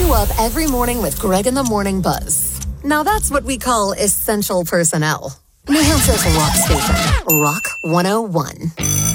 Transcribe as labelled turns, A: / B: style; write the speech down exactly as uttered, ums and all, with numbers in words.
A: you up every morning with Greg in the Morning Buzz. Now that's what we call essential personnel. New Hampshire's rock station, Rock one oh one.